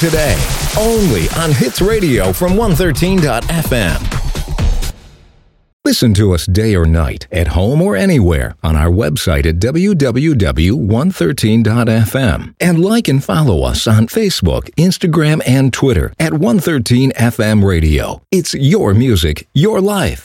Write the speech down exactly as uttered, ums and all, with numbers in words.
Today, only on Hits Radio from one thirteen dot f m. Listen to us day or night, at home or anywhere, on our website at w w w dot one thirteen dot f m. And like and follow us on Facebook, Instagram, and Twitter at one thirteen F M Radio. It's your music, your life.